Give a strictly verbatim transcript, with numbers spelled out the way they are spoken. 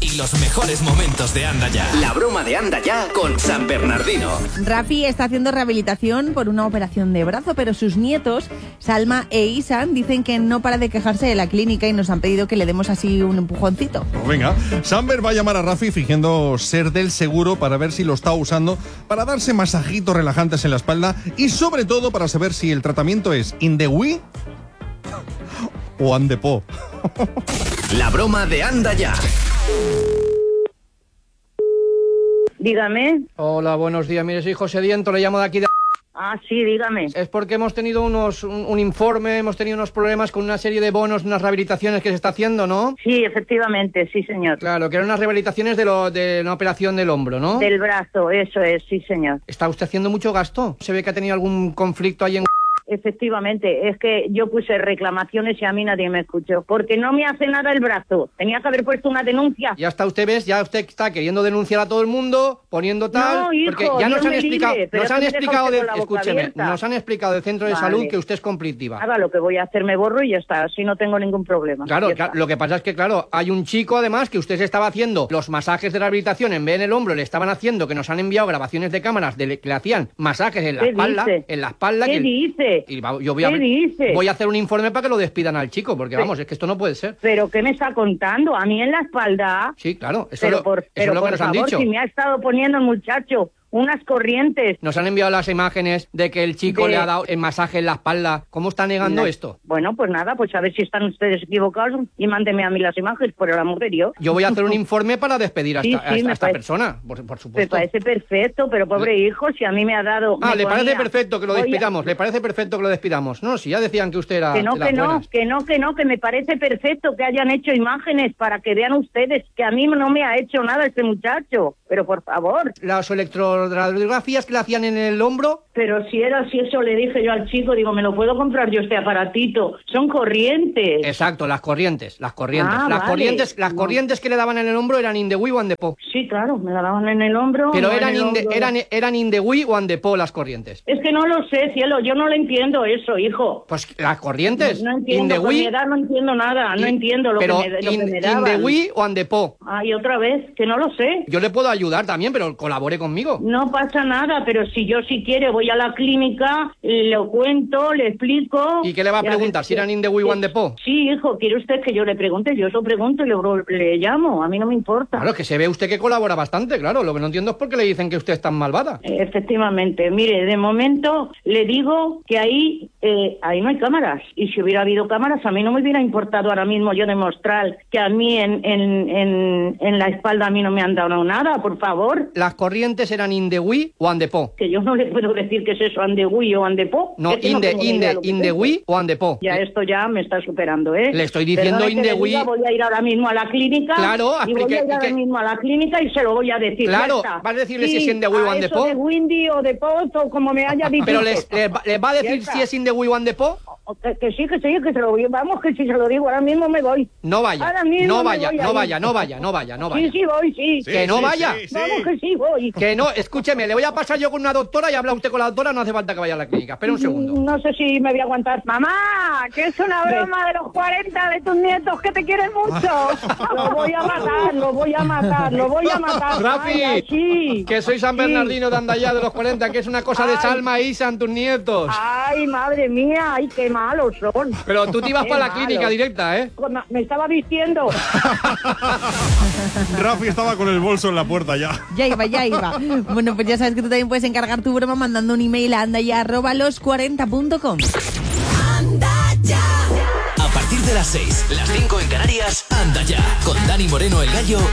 y los mejores momentos de Anda Ya. La broma de Anda Ya con San Bernardino. Rafi está haciendo rehabilitación por una operación de brazo, pero sus nietos, Salma e Isan, dicen que no para de quejarse de la clínica y nos han pedido que le demos así un empujoncito. Pues venga, Samber va a llamar a Rafi fingiendo ser del seguro para ver si lo está usando para darse masajitos relajantes en la espalda y sobre todo para saber si el tratamiento es in the Wii o and the po. La broma de Anda Ya. Dígame. Hola, buenos días. Mire, soy José Diento, le llamo de aquí de... Ah, sí, dígame. Es porque hemos tenido unos un, un informe, hemos tenido unos problemas con una serie de bonos, unas rehabilitaciones que se está haciendo, ¿no? Sí, efectivamente, sí, señor. Claro, que eran unas rehabilitaciones de, lo, de una operación del hombro, ¿no? Del brazo, eso es, sí, señor. ¿Está usted haciendo mucho gasto? ¿Se ve que ha tenido algún conflicto ahí en... Efectivamente, es que yo puse reclamaciones y a mí nadie me escuchó, porque no me hace nada el brazo. Tenía que haber puesto una denuncia. Ya está, usted ves, ya usted está queriendo denunciar a todo el mundo, poniendo tal, no, hijo, porque ya nos han explicado, libre, nos han explicado, de, escúcheme, abierta. nos han explicado del centro de Vale. salud que usted es conflictiva. Haga lo que voy a hacer, me borro y ya está, así no tengo ningún problema. Claro, claro, lo que pasa es que, claro, hay un chico además que usted se estaba haciendo los masajes de rehabilitación en vez en el hombro, le estaban haciendo, que nos han enviado grabaciones de cámaras de, que le hacían masajes en la ¿Qué espalda, dice? en la espalda. ¿Qué que, dice? Y va, yo voy a, ¿Qué dice? voy a hacer un informe para que lo despidan al chico, porque Pe- vamos, es que esto no puede ser. ¿Pero qué me está contando? ¿A mí en la espalda? Sí, claro, eso, Pero lo, por, eso pero es lo que por nos han favor, dicho. si me ha estado poniendo el muchacho unas corrientes. Nos han enviado las imágenes de que el chico De- le ha dado el masaje en la espalda. ¿Cómo está negando No. esto? Bueno, pues nada, pues a ver si están ustedes equivocados y mándeme a mí las imágenes, por el amor de Dios. Yo voy a hacer un informe para despedir a Sí, esta, a sí, esta- me a esta parece- persona, por, por Me supuesto. parece perfecto, pero pobre hijo, si a mí me ha dado... Ah, me le parece ponía- perfecto que lo voy a- despidamos, le parece perfecto que lo despidamos. No, si ya decían que usted era Que no, de las que no, buenas. que no, que no, que me parece perfecto que hayan hecho imágenes para que vean ustedes que a mí no me ha hecho nada este muchacho. Pero por favor. Las electroradiografías que le hacían en el hombro... Pero si era así, eso le dije yo al chico, digo, me lo puedo comprar yo este aparatito. Son corrientes. Exacto, las corrientes, las corrientes. Ah, las vale. corrientes, las No. corrientes que le daban en el hombro eran in the Wii o and the po. Sí, claro, me la daban en el hombro. Pero no en eran el in, the, hombro. eran, eran in the Wii o and the po las corrientes. Es que no lo sé, cielo, yo no lo entiendo eso, hijo. Pues las corrientes, No in entiendo, the con mi Wii... edad no entiendo nada, no y- entiendo lo, pero que me, lo in, que me in daban. the Wii o and the po. Ay, otra vez, que no lo sé. Yo le puedo ayudar también, pero colabore conmigo. No pasa nada, pero si yo si quiere voy a la clínica, le cuento, le explico... ¿Y qué le va a ver preguntar? ¿Si qué- eran in the Wii o and the po? Sí, hijo, ¿quiere usted que yo le pregunte? Yo eso pregunto y luego le llamo, a mí no me importa. Claro, que se ve usted que colabora bastante, claro. Lo que no entiendo es por qué le dicen que usted es tan malvada. Eh, Efectivamente, mire, de momento le digo que ahí eh, ahí no hay cámaras, y si hubiera habido cámaras a mí no me hubiera importado ahora mismo yo demostrar que a mí en, en, en, en la espalda a mí no me han dado nada, por favor, ¿Las corrientes eran in the Wii o and the po? que yo no le puedo decir que es eso, ande Wii o ande po. No, Es que in the, tengo ni in idea the, lo que in es the eso. Wii o and the po. Ya esto ya me está superando, ¿eh? Le estoy diciendo Perdone in que the le diga, Wii. voy a ir ahora mismo a la clínica. Claro, y voy explique- a ir y ahora que- mismo a la clínica y se lo voy a decir. Claro, ya está. vas a decirle Sí, si es in the Wii o a and the eso po. de Windy o de Pot o como me haya dicho. Pero usted. les, les va- les va a Ya decir está. si es in the Wii o and the po. Que, que sí, que sí, que se lo voy. Vamos, que si se lo digo ahora mismo me voy. No vaya, Ahora mismo no me vaya, voy a no ir. vaya, no vaya, no vaya, no vaya. Sí, sí, voy, sí. Sí, Que no sí, vaya. sí, sí. Vamos, que sí, voy. Que no, escúcheme, le voy a pasar yo con una doctora y habla usted con la doctora, no hace falta que vaya a la clínica. Espera un segundo. No sé si me voy a aguantar. Mamá, que es una broma de los cuarenta de tus nietos que te quieren mucho. Lo voy a matar, lo voy a matar, lo voy a matar. Rafi, Vaya, sí. que soy San Sí. Bernardino de Andayá de los cuarenta, que es una cosa de Ay. Salma e Isan, tus nietos. Ay, madre mía, ay, qué malos son. Pero tú te ibas Qué para la malos. clínica directa, ¿eh? Cuando me estaba vistiendo. Rafi estaba con el bolso en la puerta ya. Ya iba, ya iba. Bueno, pues ya sabes que tú también puedes encargar tu broma mandando un email a andaya arroba los cuarenta punto com. A partir de las seis, las cinco en Canarias, Anda Ya, con Dani Moreno el Gallo